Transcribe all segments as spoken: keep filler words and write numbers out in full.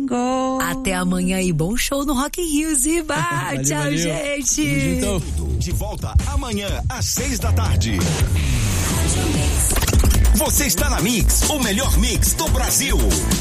Bingo. Até amanhã e bom show no Rock in Rio, Ziba. Valeu, Tchau, valeu. gente. Então. De volta amanhã às seis da tarde. Você está na Mix, o melhor mix do Brasil.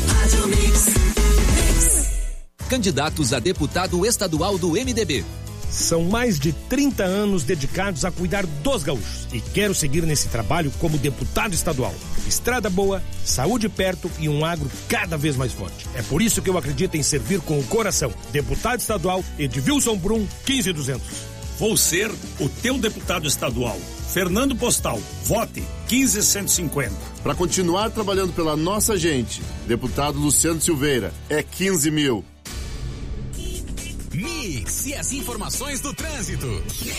Candidatos a deputado estadual do M D B. São mais de trinta anos dedicados a cuidar dos gaúchos e quero seguir nesse trabalho como deputado estadual. Estrada boa, saúde perto e um agro cada vez mais forte. É por isso que eu acredito em servir com o coração. Deputado estadual Edvilson Brum, quinze duzentos. Vou ser o teu deputado estadual. Fernando Postal, vote quinze cento e cinquenta. Para continuar trabalhando pela nossa gente, deputado Luciano Silveira, é quinze mil. Mix e as informações do trânsito.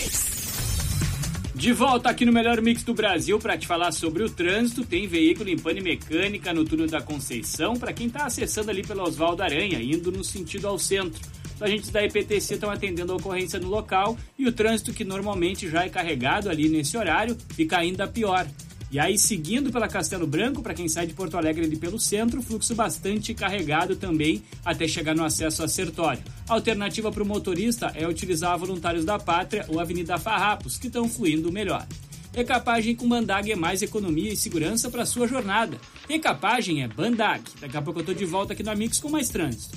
De volta aqui no melhor mix do Brasil para te falar sobre o trânsito. Tem veículo em pane mecânica no túnel da Conceição para quem está acessando ali pela Oswaldo Aranha, indo no sentido ao centro. Os agentes da E P T C estão atendendo a ocorrência no local e o trânsito, que normalmente já é carregado ali nesse horário, fica ainda pior. E aí, seguindo pela Castelo Branco, para quem sai de Porto Alegre ali pelo centro, fluxo bastante carregado também até chegar no acesso a Sertório. A alternativa para o motorista é utilizar a Voluntários da Pátria ou a Avenida Farrapos, que estão fluindo melhor. Recapagem com Bandag é mais economia e segurança para sua jornada. Recapagem é Bandag. Daqui a pouco eu tô de volta aqui na Mix com mais trânsito.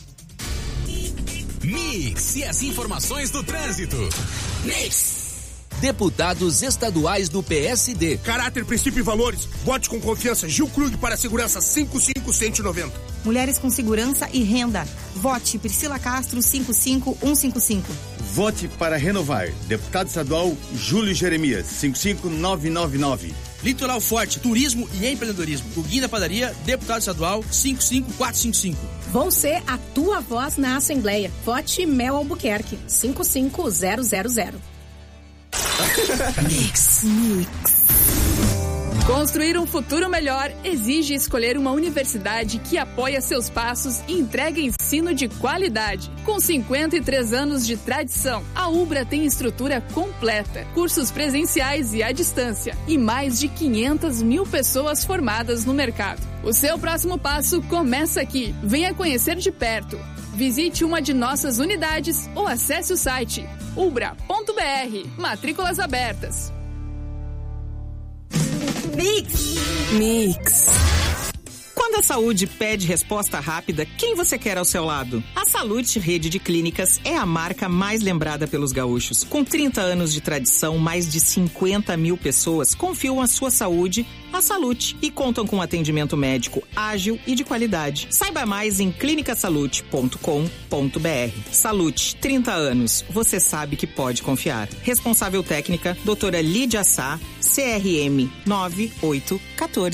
Mix e as informações do trânsito. Mix. Deputados estaduais do P S D. Caráter, princípio e valores. Vote com confiança. Gil Krug para a segurança cinco cinco um um nove. Mulheres com segurança e renda. Vote Priscila Castro cinco cinco um cinco cinco. Vote para renovar. Deputado estadual Júlio Jeremias cinco cinco nove nove nove. Litoral Forte, turismo e empreendedorismo. Guguinho da Padaria, deputado estadual cinco cinco quatro cinco cinco. Vou ser a tua voz na Assembleia. Vote Mel Albuquerque cinco cinco zero zero zero. Mix, mix. Construir um futuro melhor exige escolher uma universidade que apoia seus passos e entrega ensino de qualidade. Com cinquenta e três anos de tradição, a Ubra tem estrutura completa, cursos presenciais e à distância e mais de quinhentas mil pessoas formadas no mercado. O seu próximo passo começa aqui. Venha conhecer de perto. Visite uma de nossas unidades ou acesse o site ubra ponto b r. Matrículas abertas. Mix. Mix. Quando a saúde pede resposta rápida, quem você quer ao seu lado? A Salute Rede de Clínicas é a marca mais lembrada pelos gaúchos. Com trinta anos de tradição, mais de cinquenta mil pessoas confiam a sua saúde à Salute e contam com atendimento médico ágil e de qualidade. Saiba mais em clinica salute ponto com ponto b r. Salute, trinta anos. Você sabe que pode confiar. Responsável técnica, doutora Lídia Sá, C R M nove oito um quatro.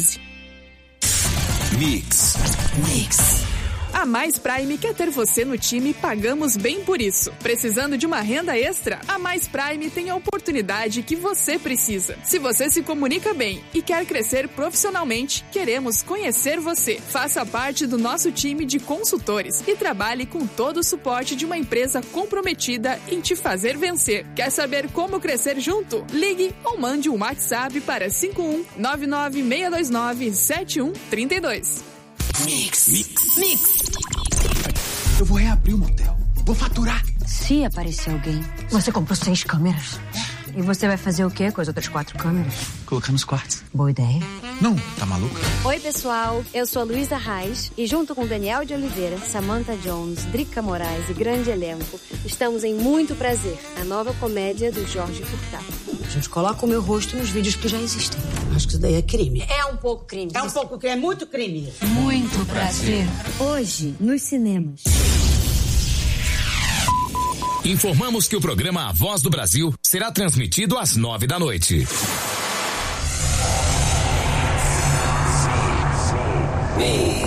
Mix. Mix. A Mais Prime quer ter você no time e pagamos bem por isso. Precisando de uma renda extra? A Mais Prime tem a oportunidade que você precisa. Se você se comunica bem e quer crescer profissionalmente, queremos conhecer você. Faça parte do nosso time de consultores e trabalhe com todo o suporte de uma empresa comprometida em te fazer vencer. Quer saber como crescer junto? Ligue ou mande um WhatsApp para cinco um nove nove seis dois nove sete um três dois. Mix. Mix. Mix. Eu vou reabrir o motel. Vou faturar. Se aparecer alguém, você comprou seis câmeras. E você vai fazer o quê com as outras quatro câmeras? Colocar nos quartos. Boa ideia. Não, tá maluca? Oi, pessoal. Eu sou a Luísa Reis e junto com Daniel de Oliveira, Samantha Jones, Drica Moraes e grande elenco, estamos em Muito Prazer, a nova comédia do Jorge Furtado. A gente coloca o meu rosto nos vídeos que já existem. Acho que isso daí é crime. É um pouco crime. É um pouco crime, é muito crime. Muito prazer. Hoje, nos cinemas. Informamos que o programa A Voz do Brasil será transmitido às nove da noite. Mix.